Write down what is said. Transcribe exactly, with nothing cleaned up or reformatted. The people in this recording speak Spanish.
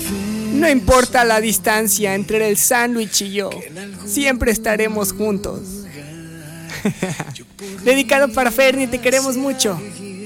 No importa la distancia entre el sándwich y yo, siempre estaremos juntos. Dedicado para Fernie, te queremos mucho.